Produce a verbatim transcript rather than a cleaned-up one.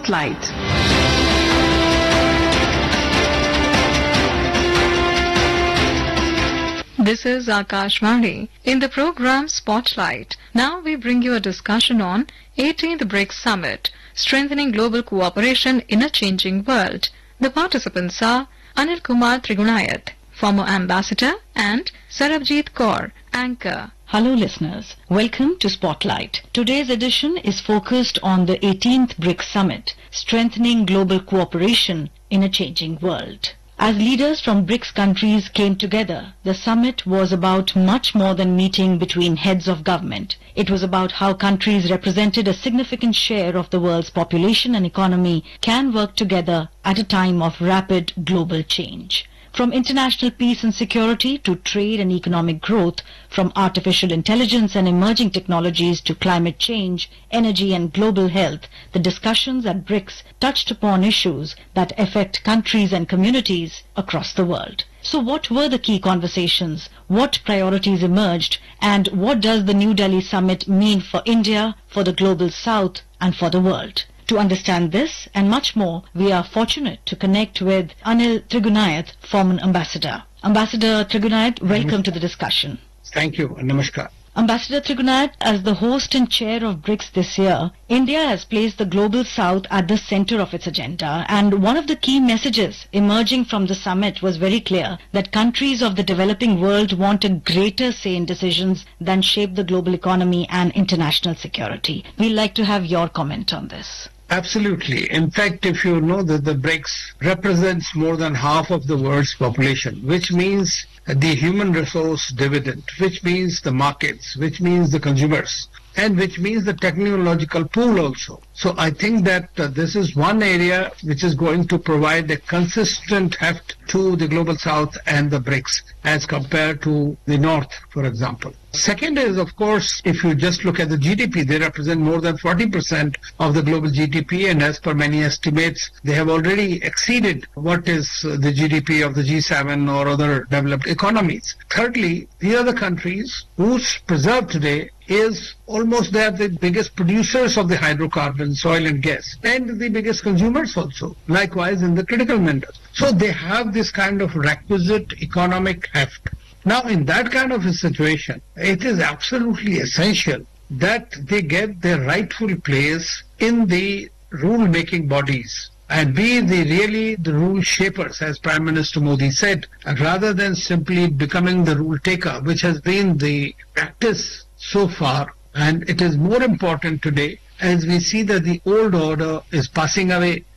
Spotlight. This is Akashvani. In the program Spotlight, now we bring you a discussion on eighteenth BRICS Summit, Strengthening Global Cooperation in a Changing World. The participants are Anil Kumar Trigunayat, former ambassador, and Sarabjit Kaur, anchor. Hello listeners, welcome to Spotlight. Today's edition is focused on the eighteenth BRICS Summit, Strengthening Global Cooperation in a Changing World. As leaders from BRICS countries came together, the summit was about much more than meeting between heads of government. It was about how countries represented a significant share of the world's population and economy can work together at a time of rapid global change. From international peace and security to trade and economic growth, from artificial intelligence and emerging technologies to climate change, energy and global health, the discussions at BRICS touched upon issues that affect countries and communities across the world. So what were the key conversations? What priorities emerged? And what does the New Delhi summit mean for India, for the global south and for the world? To understand this and much more, we are fortunate to connect with Anil Trigunayat, former ambassador. Ambassador Trigunayat, welcome to the discussion. Thank you. Namaskar. Ambassador Trigunayat, as the host and chair of BRICS this year, India has placed the global south at the center of its agenda, and one of the key messages emerging from the summit was very clear that countries of the developing world want a greater say in decisions than shape the global economy and international security. We'd like to have your comment on this. Absolutely. In fact, if you know that the BRICS represents more than half of the world's population, which means the human resource dividend, which means the markets, which means the consumers, and which means the technological pool also. So I think that uh, this is one area which is going to provide a consistent heft to the global south and the BRICS as compared to the north, for example. Second is, of course, if you just look at the G D P, they represent more than forty percent of the global G D P, and as per many estimates, they have already exceeded what is the G D P of the G seven or other developed economies. Thirdly, these are the countries whose preserve today is almost they are the biggest producers of the hydrocarbons, oil and gas, and the biggest consumers also, likewise in the critical minerals. So they have this kind of requisite economic heft. Now, in that kind of a situation, it is absolutely essential that they get their rightful place in the rule-making bodies and be the really the rule shapers, as Prime Minister Modi said, rather than simply becoming the rule taker, which has been the practice so far. And it is more important today as we see that the old order is passing away